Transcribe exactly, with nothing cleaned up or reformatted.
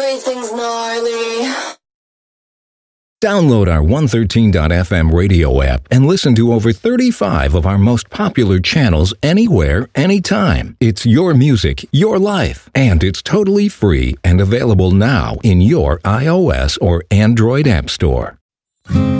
Everything's gnarly. Download our one thirteen dot f m radio app and listen to over thirty-five of our most popular channels anywhere, anytime. It's your music, your life, and it's totally free and available now in your iOS or Android app store.